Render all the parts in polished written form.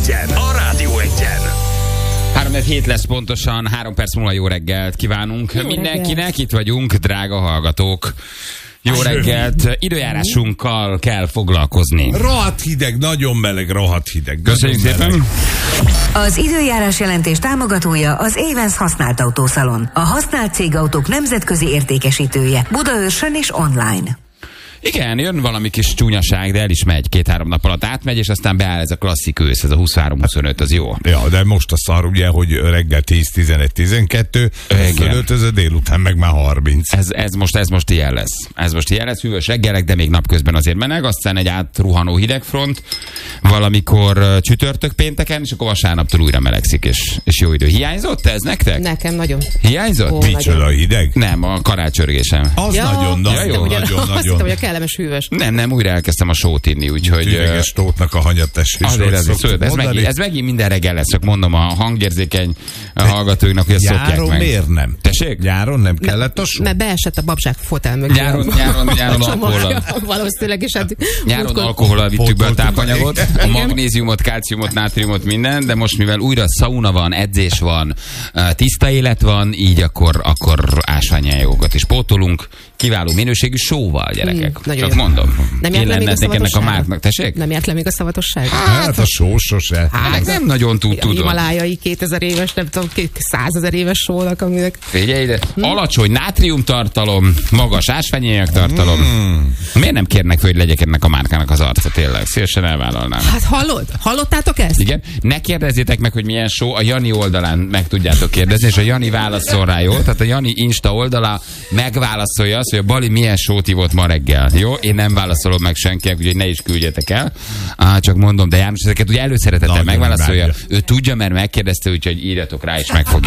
Egyen, a Rádió Egyen. 3-7 lesz pontosan, 3 perc múlva jó reggelt kívánunk jó mindenkinek, reggelt. Itt vagyunk, drága hallgatók. Jó reggelt, időjárásunkkal kell foglalkozni. Rohadt hideg, nagyon meleg, rohadt hideg. Köszönjük szépen. Az időjárás jelentés támogatója az Évensz használt autószalon. A használt cégautók nemzetközi értékesítője. Budaörsön és online. Igen, jön valami kis csúnyaság, de el is megy, 2-3 nap alatt átmegy, és aztán beáll ez a klasszik ősz, ez a 23-25, az jó. Ja, de most a szar ugye, hogy reggel 10-11-12, fölöltöző, délután meg már 30. Ez most ilyen lesz. Ez most ilyen lesz, hűvös reggelek, de még napközben azért meleg, aztán egy átruhanó hidegfront, valamikor csütörtök pénteken, és akkor vasárnaptól újra melegszik, és jó idő. Hiányzott ez nektek? Nekem nagyon. Hiányzott? Micsoda hideg? Nem, a karácsörgésem. Az nagyon. Kellemes hűvös. Nem, újra elkezdtem a sót inni, úgyhogy... Tüveges tótnak a hanyattesés. Ez megint minden reggel lesz, csak mondom a hangérzékeny hallgatóinknak, hogy ezt szokják meg. Nyáron miért nem? Tessék? Nyáron nem kellett a só? Mert beesett a babzsák fotel mögé. Nyáron alkohollal. Valószínűleg, és hát... Nyáron alkohollal vittük be a tápanyagot, a magnéziumot, kálciumot, nátriumot, minden, de most mivel újra szauna van, edzés van, tiszta élet van, így akkor ásványeljogokat is pótolunk, kiváló minőségű sóval, gyerekek. Csak jó. Mondom. Nem járt le még a szavatosság? A márknak, tessék? Nem járt le még a szavatosság? Hát a só sose. Hát nem nagyon tudom. Himalájai 2000 éves, nem tudom, 100 000 éves sónak, aminek... Figyelj ide, alacsony nátriumtartalom, magas ásványanyag tartalom. Miért nem kérnek föl, hogy legyek ennek a márkának az arca, tényleg? Szívesen elvállalnám. Hát hallottátok ezt? Igen. Ne kérdezzétek meg, hogy milyen só, a Jani oldalán meg tudjátok kérdezni, és a Jani válaszol rá, jó? Tehát a Jani Insta oldala megválaszolja azt, hogy a Bali milyen sót ivott ma reggel, jó? Én nem válaszolom meg senkinek, úgyhogy ne is küldjetek el. Csak mondom, de János ezeket ugye előszeretettel megválaszolja. Ő tudja, mert megkérdezte, úgyhogy írjatok rá, és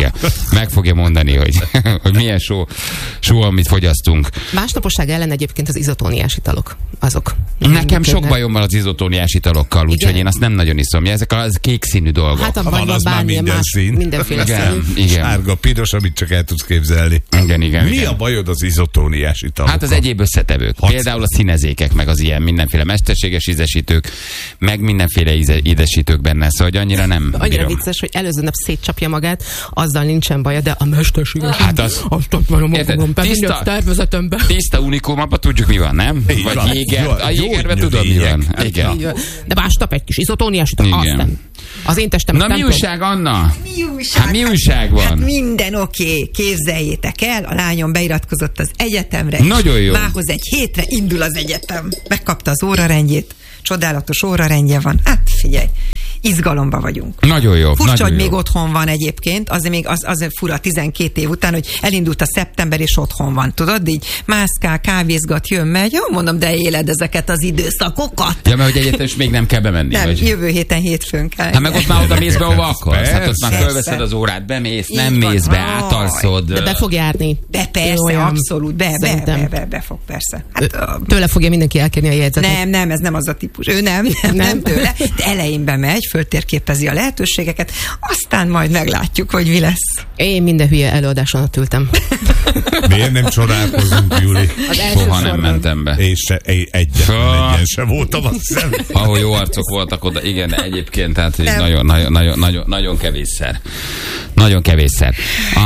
meg fogja mondani, hogy milyen só, amit fogyasztunk. Másnaposság ellen egyébként az izotóniás italok, azok. Nekem sok bajom van az izotóniás italokkal, úgyhogy én azt nem nagyon iszom. Ezek az kék színű dolgok. Hát van az már minden szín. Mindenféle színű. Sárga, piros, amit csak el tudsz képzelni. Igen. Mi a bajod az izotóniás italokkal? Hát az egyéb összetevők. Például a színezékek, meg az ilyen mindenféle mesterséges ízesítők, meg mindenféle ízesítők benne, szóval annyira nem Annyira bírom. Vicces, hogy előző nap szétcsapja magát, azzal nincsen baja, de a mesterséges. Hát azt varom tervezetemben. Tiszta unikum, abban tudjuk mi van, nem? Vagy jéger, a jégerben tudod mi van. Igen. De másnap egy kis izotóniás ital, azt nem. Az én testem. Na mi újság, Anna? Mi újság van? Hát minden oké. Képzeljétek el, a lányom beiratkozott az egyetemre. Nagyon jó. Mához egy hétre indul az egyetem. Megkapta az órarendjét. Csodálatos órarendje van. Hát figyelj, izgalomba vagyunk. Nagyon jó. Furcsa, hogy még otthon van egyébként, azért fura 12 év után, hogy elindult a szeptember és otthon van. Tudod, így mászkál, kávézgat, jön, megy. Jó, mondom, de éled ezeket az időszakokat. Ja, mert hogy egyetem még nem kell bemenni. Nem, vagy? jövő héten hétfőn kell. Hát meg ott már oda mész be, hova akarsz. Hát ott már fölveszed az órát, bemész, nem mész be, átalszod. De be fog járni. De persze, abszolút, be fog, persze. Hát, tőle fogja mindenki elkérni a jegyzetet. Nem, ez nem az a típus. Ő nem tőle. De elején bemegy, föltérképezi a lehetőségeket, aztán majd meglátjuk, hogy mi lesz. Én minden hülye előadáson ott ültem. Miért nem csodálkozunk, Júli? Soha nem mentem be. És egyen se voltam, azt hiszem. Ahol jó arcok voltak oda, igen, de egyébként, tehát nagyon kevésszer. Nagyon kevésszer.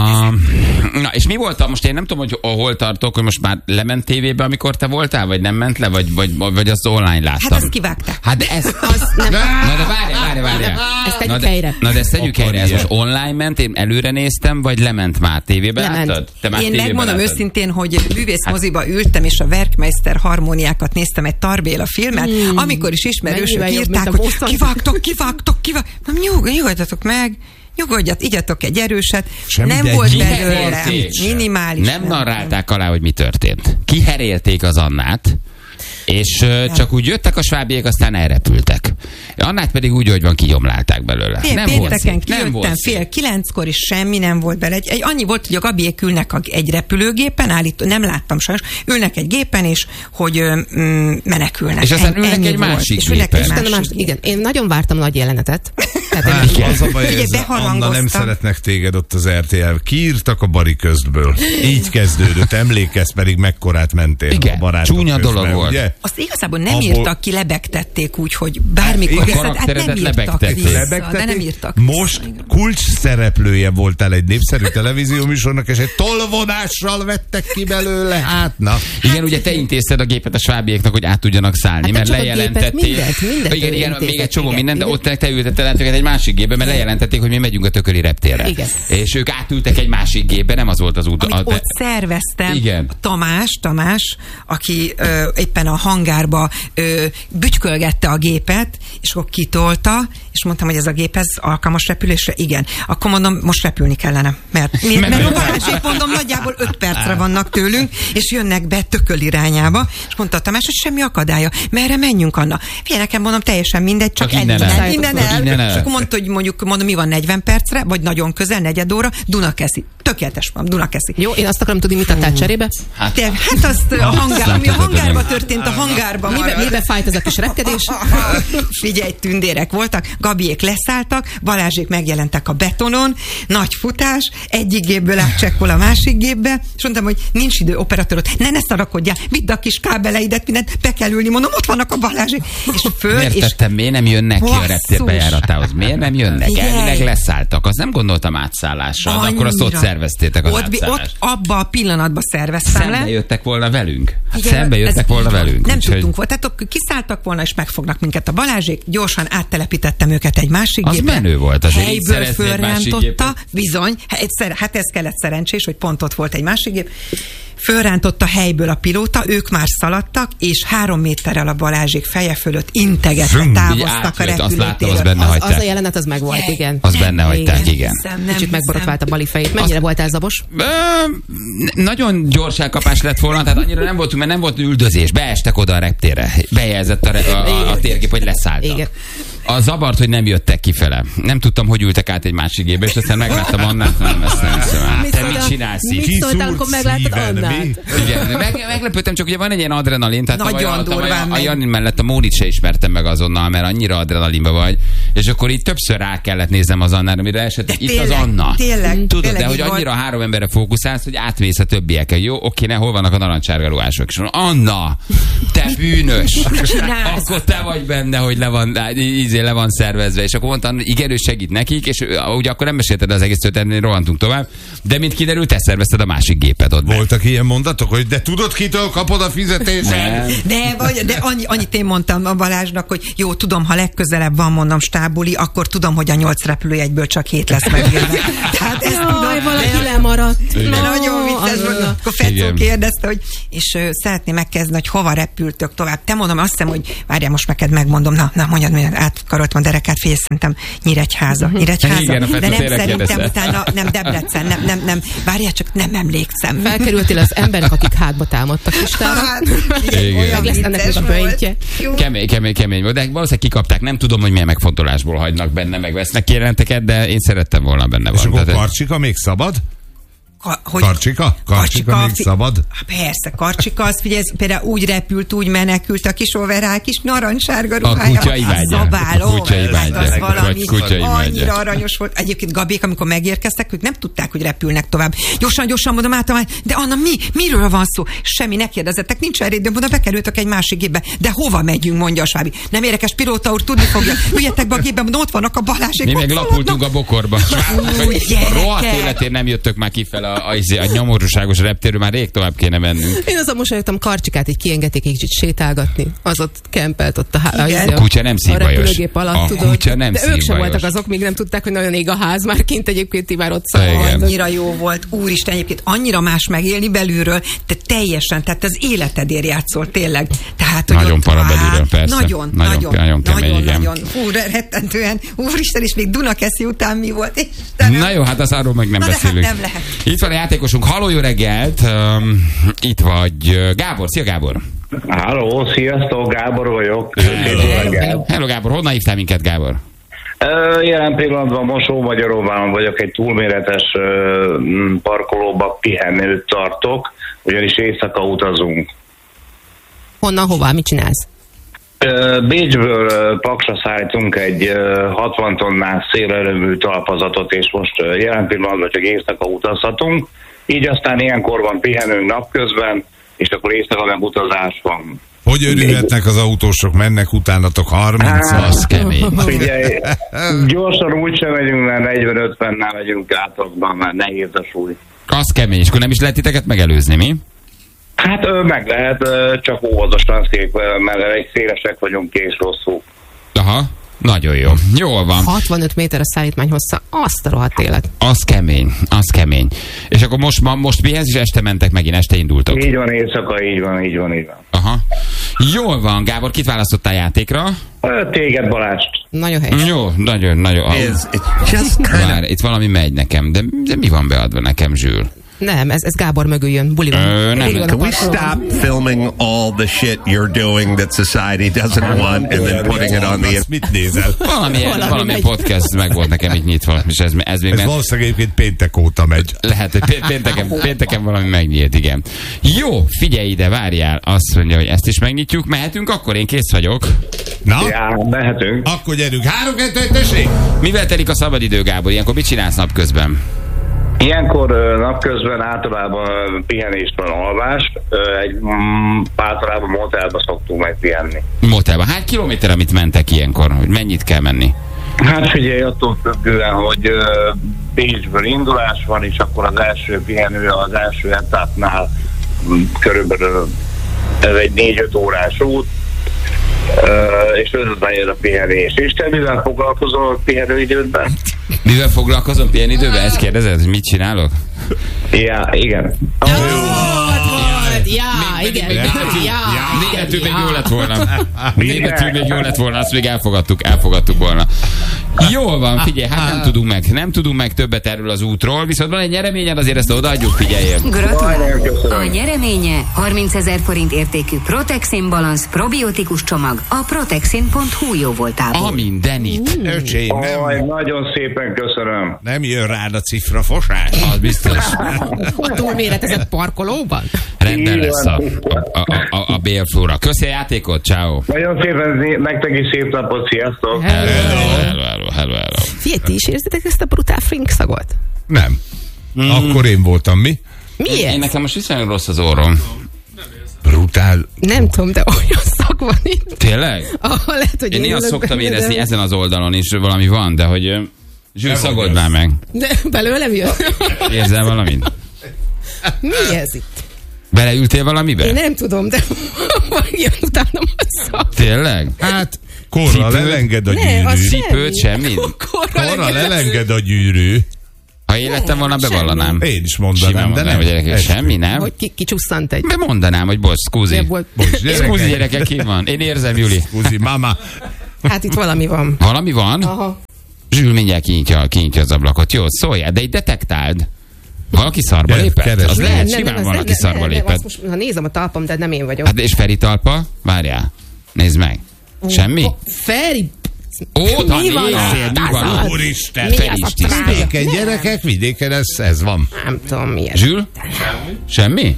Na, és mi voltam? Most én nem tudom, hogy hol tartok, hogy most már lement tévébe, amikor te voltál, vagy nem ment le, vagy azt online láttam. Hát azt kivágták. Hát de ezt... Na de várjál. Ezt tegyük helyre. Na de ezt tegyük helyre. Ez most online ment, én előre néztem, vagy lement már tévébe? Láttad? Te már én megmondom őszintén, hogy művészmoziba ültem, és a Werkmeister harmóniákat néztem, egy Tarbéla filmet, amikor is ismerősök írták, hogy kivágtok. Nyugodjatok meg. Nyugodjat, igyatok egy erőset. Semmi, nem volt belőle. Minimális. Nem narrálták alá, hogy mi történt. Kiherélték az Annát, és csak úgy jöttek a svábiek, aztán elrepültek. Annát pedig úgy, hogy van, kigyomlálták belőle. Pénteken kijöttem 8:30 és semmi nem volt bele. Annyi volt, hogy a Gabiék ülnek egy repülőgépen, nem láttam sajnos, ülnek egy gépen, és hogy menekülnek. És aztán ülnek egy másik gépen. Igen, én nagyon vártam nagy jelenetet. Az a baj, Anna, nem szeretnek téged ott az RTL. Kiírtak a bari köztből. Így kezdődött. Emlékezz, pedig mekkorát mentél. Igen, a barátok csúnya közben, dolog volt. Ugye? Azt igazából nem írtak ki, lebegtették úgy, hogy bármikor nem írtak vissza, de nem írtak Most kulcs szereplője voltál egy népszerű televízióműsornak, és egy tolvonással vettek ki belőle. Hát, na. Igen, ugye te intézted a gépet a svábiéknak, hogy át tudjanak szállni, mert lejelentették. Igen, még egy csomó minden, de ott te ültettel át őket egy másik gépbe, mert lejelentették, hogy mi megyünk a Tököli reptérre. Igen. És ők átültek egy másik gépbe, nem az volt az út. Ott szerveztem. Igen. Tamás, aki éppen a hangárba bütykölgette a gépet, és akkor kitolta, és mondtam, hogy ez a gép, ez alkalmas repülésre? Igen. Akkor mondom, most repülni kellene. Mert a Balázsék, mondom, nagyjából 5 percre vannak tőlünk, és jönnek be Tököl irányába, és mondta a Tamás, hogy semmi akadálya. Merre menjünk, Anna? Figyelj, nekem mondom, teljesen mindegy, csak innen el. És akkor mondta, hogy mondom, mi van 40 percre, vagy nagyon közel, 4 óra, Dunakeszi. Tökéletes van, Dunakeszi. Jó, én azt akarom tudni, mit adtál cserébe? Hát azt ami a hangárban történt, a hangárban marad. Mibe fájt ez a kis repkedés? Figyelj, tündérek voltak, Gabiék leszálltak, Balázsék megjelentek a betonon, nagy futás, egyik gépből átcsekkol a másik gépbe, és mondtam, hogy nincs idő, operatőrot, ne szarakodjál, vidd a kis kábeleidet, mindent, be kell ülni, mondom, ott vannak a Balázsék. És föl, értettem, miért nem jönnek ki a reptér bejáratához? Miért nem jönnek? Elvileg leszálltak, azt nem gondoltam átszállásra, akkor azt ott szerveztétek az átszállást. Ott abba a pillanatban szerveztem le. Szembe jöttek volna velünk. Szembe jöttek volna velünk. Nem tudtunk volna, tehát kiszálltak volna, és megfognak minket a Balázsék, gyorsan áttelepítettem őket egy másik gépre. Az menő volt azért. Helyből fölrántotta, bizony, hát ez kellett szerencsés, hogy pont ott volt egy másik gép. Fölrántotta helyből a pilóta, ők már szaladtak, és 3 méterrel a Balázsék feje fölött integetve távoztak a repülőtéről. Az a jelenet, az meg volt, igen. Az benne hagyták, igen. Kicsit megborotvált a Bali fejét. Mennyire voltál zabos? Nagyon gyors elkapás lett volna, tehát annyira nem voltunk, mert nem volt üldözés. Beestek oda a reptérre. Bejelzett a térkép, hogy leszálltak. Igen. A zavart, hogy nem jöttek kifele. Nem tudtam, hogy ültek át egy másik gépbe, és aztán megláttam Annát, nem, ezt nem hiszem. Te mit csinálsz így? Mit szóltál, amikor megláttad Annát? Igen, meglepődtem, csak ugye van egy ilyen adrenalin, tehát a Jani mellett a Mónit se ismertem meg azonnal, mert annyira adrenalinba vagy, és akkor így többször rá kellett néznem az Annára, amire esetleg itt az Anna. Tényleg, tudod, de hogy annyira 3 emberre fókuszálsz, hogy átmész a többiekkel. Jó, oké, hol vannak a narancsárga ruhások? És mondom, Anna, te bűnös! Akkor te vagy benne, hogy le van szervezve, és akkor mondtam, igen, ő segít nekik, és ugye akkor nem mesélted az egész történetet, rohantunk tovább, de mint kiderült, te szervezted a másik gépet ott. Voltak ilyen mondatok, hogy de tudod, kitől kapod a fizetést? De annyit én mondtam a Balázsnak, hogy jó, tudom, ha legközelebb van, mondom, stábuli, akkor tudom, hogy a 8 repülőjegyből csak 7 lesz megélve. Tehát ezt tudom, valaki lemaradt. De nagyon vicces volt. Akkor Fecó kérdezte, hogy és szeretné megkezdeni, hogy hova repültök tovább. Te mondom, azt hiszem, hogy várjál, most neked megmondom. Na mondjad, átkaroltam derekát, figyelj, szerintem Nyíregyháza. Igen, de nem szerintem utána, nem Debrecen, nem. Várjál, csak nem emlékszem. Felkerültél az emberek, akik hátba támadtak Istára. Meg lesz ennek a bőjtje. Kemény volt, de valószínűleg kikapták. Nem tudom, hogy milyen megfontolásból hagynak benne, megvesznek kijelenteket, de én szerettem volna benne van. És akkor Karcsika még szabad? Karcsika még szabad? Persze, Karcsika, az figyelj, például úgy repült, úgy menekült a kis overall, kis narancssárga ruhája. A kutya imádja. Az valami annyira aranyos volt. Egyébként Gabék, amikor megérkeztek, ők nem tudták, hogy repülnek tovább. Gyorsan mondom át, de Anna, miről van szó? Semmi, ne kérdezzettek, nincs erre időm, mondom, bekerültök egy másik gépbe. De hova megyünk, mondja a svábi. Nem érdekes, pilóta úr, tudni fogja. Üljetek be a gépbe, mondom, ott vannak a Balázsék. Mi meg lapultunk a bokorba. Rohadt életén nem jöttök már kifele a nyomorúságos reptérről, már rég tovább kéne mennünk. Én azon mosolyogtam, Karcsikát így kiengedték egy kicsit sétálgatni. Az ott kempelt ott a kutya nem szívbajos. A kutya nem de ők sem voltak azok, még nem tudták, hogy nagyon ég a ház, már kint egyébként már ott szalad. Annyira jó volt. Úristen, egyébként annyira más megélni belülről, te teljesen, tehát az életedért játszol tényleg. Tehát, nagyon para belülről, persze. Nagyon kemény, igen. Fú, rettentően. Úristen, és még Dunakeszi után mi volt? Na jó, hát az arról meg nem beszélünk. Hát nem lehet. Itt van a játékosunk, halló, jó reggelt! Itt vagy Gábor, szia Gábor! Halló, sziasztok, Gábor vagyok. Hello Gábor, honnan hívtál minket, Gábor? Jelen pillanatban Mosó-Magyaróván vagyok, egy túlméretes parkolóba pihenőt tartok, ugyanis éjszaka utazunk. Honnan, hová, mit csinálsz? Bécsből Paksra szállítunk egy 60 tonnás szélerőmű talpazatot, és most jelen pillanatban csak éjszaka utazhatunk. Így aztán ilyenkor van pihenünk napközben, és akkor éjszaka meg utazás van. Hogy örülhetnek az autósok, mennek utánatok 30-al? Az kemény. Figyelj, gyorsan úgysem megyünk, mert 40-50-nel megyünk átlagban, mert nehéz a súly. Az kemény, és akkor nem is lehet titeket megelőzni, mi? Hát meg lehet, csak óvatosan szép, mert egy szélesek vagyunk és rosszul. Aha, nagyon jó. Jól van. 65 méter a szállítmány hossza, azt a rohadt élet. Az kemény, az kemény. És akkor most mihez is este mentek megint, este indultok? Így van, éjszaka, így van. Aha. Jól van, Gábor, kit választottál játékra? Téged, Balást. Nagyon helyes. Jó, nagyon. Várj, itt valami megy nekem, de mi van beadva nekem, Zsül? Nem, ez Gábor mögül jön, buli van. Nem. Can we stop filming all the shit you're doing that society doesn't want and then putting it on the... Mit nézel? Valami podcast meg volt nekem itt nyitva, és ez még Ez valószínűleg egyébként péntek óta megy. Lehet, hogy pénteken valami megnyílt, igen. Jó, figyelj ide, várjál. Azt mondja, hogy ezt is megnyitjuk. Mehetünk, akkor én kész vagyok. Na? Ja, mehetünk. Akkor gyerünk. 3-2-1, tessék! Mivel telik a szabadidő, Gábor? Ilyenkor mit csinálsz napközben? Ilyenkor napközben általában pihenést van, alvást. Általában motelba szoktunk megpihenni. Motelba. Hány kilométer, amit mentek ilyenkor? Hogy mennyit kell menni? Hát figyelj, attól függően, hogy Bécsből indulás van, és akkor az első pihenő az első etapnál körülbelül ez egy 4-5 órás út, és közben jön a pihenés. És te mivel foglalkozol a pihenőidődben? Mivel foglalkozom pihenőidőben? Ezt kérdezed, hogy mit csinálok? Ja, igen. Németül még jó lett volna. Németül még jó lett volna, azt még elfogadtuk volna. Jól van, figyelj, hát nem tudunk meg többet erről az útról, viszont van egy nyereményed, azért ezt odaadjuk, figyeljél. Gratulálok! A nyereménye 30 000 forint értékű Protexin Balance probiotikus csomag a protexin.hu jóvoltából. A mindenit. Öcsém, nem, Nagyon szépen köszönöm. nem jön rád a cifrafosás? Az biztos. A túlméretezett parkolóban? Rendben lesz a bélflóra. Köszi a játékot, ciao. Nagyon szépen, nektek is szép napot, sziasztok! Hello. Figyelj, ti is érzitek ezt a brutál frink szagot? Nem. Akkor én voltam, mi? Miért? Én nekem most viszonylag rossz az orrom. Brutál. Nem tudom, de olyan szag van itt. Tényleg? Lehet, hogy Én néha szoktam benne, érezni, de... ezen az oldalon is valami van, de hogy Zsül, szagold már meg. De belőlem jön. Érzel valamit? Mi ez itt? Beleültél valamibe? Én nem tudom, de jön utána a szag. Tényleg? Hát, korral elenged a gyűrű. Cipőt, semmi? Korral elenged a gyűrű. Ha én lettem volna, bevallanám. Én is mondanám, de nem. Hogy gyerekek, semmi, nem? Hogy kicsusszant egy. Bemondanám, hogy bocs, szkúzi. Szkúzi, gyerekek, ki van? Én érzem, Juli. Szkúzi, mama. Hát itt valami van. Valami van? Aha. Zsül mindjárt kinyitja az ablakot. Jó, szóljál, de így detektáld. Valaki szarba lépett? Az lehet, simán valaki szarba lépett. Most, ha nézem a talpam, de nem én vagyok. Hát és Feri talpa? Várjál. Nézd meg. Semmi? Feri! Ó, Mi van? mi van? Úristen, Feri is tiszta. vidéken gyerekek, vidéken ez van. Nem tudom miért. Zsül? Semmi?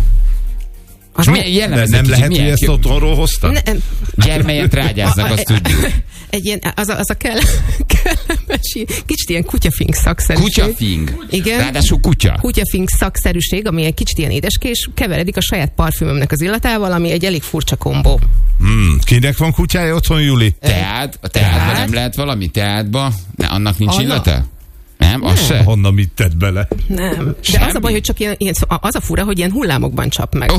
De nem lehet, hogy ezt otthonról hoztam? Gyermelyet rágyáznak, azt tudjuk. Egy ilyen, az a kellemes, kicsit ilyen kutyafink szakszerűség. Kutyafing? Igen. Ráadásul kutya. Kutyafink szakszerűség, ami egy kicsit ilyen édeskés, keveredik a saját parfümömnek az illatával, ami egy elég furcsa kombó. Kinek van kutyája otthon, Juli? A teátban nem lehet valami? Teátban? Annak nincs illata? Nem? Az se? Honnan mit tett bele? Nem. De Semmi? az a baj, hogy csak ilyen, az a fura, hogy ilyen hullámokban csap meg.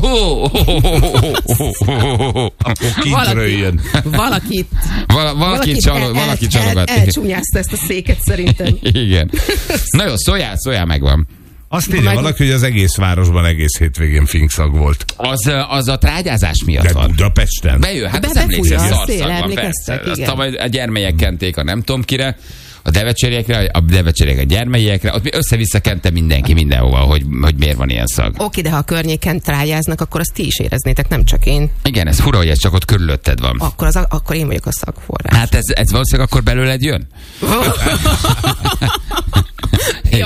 Akkor kintről jön. Valaki csalogat. Elcsúnyázta ezt a széket szerintem. Igen. Na jó, szóljál megvan. Azt írja valaki, hogy az egész városban egész hétvégén finkszag volt. Az a trágyázás miatt De van. Budapesten? Bejön, hát az emlékszel, Befújja a szél, szarszag van, emlékeztek, persze. Azt igen. a gyermelyek kenték a nem tudom kire, a devecseriekre, a devecseriek a gyermelyekre, ott össze-vissza kente mindenki mindenhova, hogy miért van ilyen szag. Oké, de ha a környéken trágyáznak, akkor azt ti is éreznétek, nem csak én. Igen, ez fura, hogy ez csak ott körülötted van. Akkor én vagyok a szagforrás. Hát ez valószínűleg akkor belőled jön? Jaj,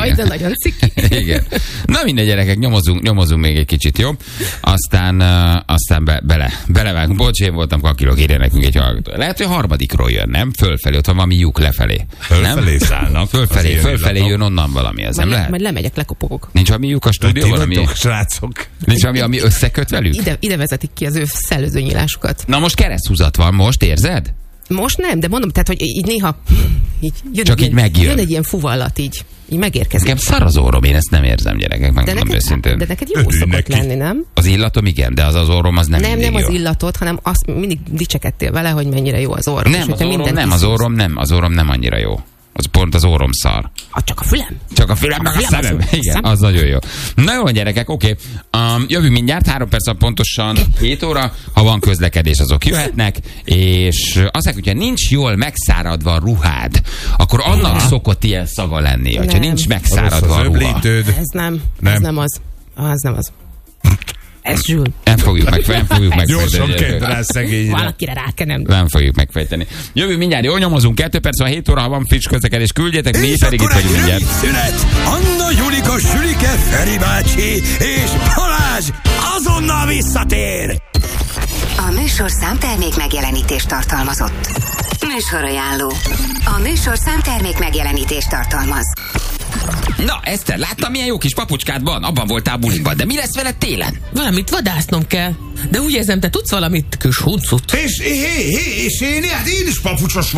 Jaj, de nagyon ciki. Igen. Na mindegy, gyerekek, nyomozunk még egy kicsit, jó? Aztán belevágunk. Bocs, én voltam kakilok, írja nekünk egy hallgató. Lehet, hogy a harmadikról jön, nem? Fölfelé, ott van valami lyuk lefelé. Fölfelé szállnak. Fölfelé jön onnan valami, ez nem lehet? Majd lemegyek, lekopogok. Nincs valami lyuk a stúdió? Valami? Srácok. Nincs valami, ami összeköt velük? Ide vezetik ki az ő szellőző nyílásukat. Na most kereszthúzat van, most érzed? Most nem, de mondom, tehát, hogy így néha csak így megjön. Jön egy ilyen fuvallat, így megérkezik. Nekem szar az orrom, én ezt nem érzem, gyerekek, megmondom őszintén. De neked jó szokott lenni, nem? Az illatom igen, de az orrom az nem mindig nem jó. az illatot, hanem azt mindig dicsekedtél vele, hogy mennyire jó az orrom. Az orrom nem annyira jó. Az pont az orrom szar. Csak a fülem? Csak a fülem, meg a szemem. Igen, az nagyon jó. Na jó, gyerekek, oké. Jövünk mindjárt, 3 perc pontosan 7 óra. Ha van közlekedés, azok jöhetnek. És azt mondják, hogyha nincs jól megszáradva a ruhád, akkor annak szokott ilyen szaga lenni, hogyha nincs megszáradva a ruha. Ez nem az. Az nem az. Ez Zsül. Nem fogjuk megfejteni. Gyorsan kedd rá szegényre. Valakire rákenem. Nem fogjuk megfejteni. Jövünk mindjárt, jó, nyomozunk. 2 perc van 7 óra, ha van friss közlekedés, küldjetek, mi pedig itt vagyunk mindjárt. Szünet! Anna, Julika, Sülike, Feri bácsi és Balázs azonnal visszatér! A műsor számtermék megjelenítést tartalmazott. Műsorajánló. A műsor számtermék megjelenítést tartalmaz. Na, Eszter, láttam, milyen jó kis papucskád van? Abban voltál buliban, de mi lesz veled télen? Valamit vadásznom kell. De úgy érzem, te tudsz valamit kis huncut. És én is papucsos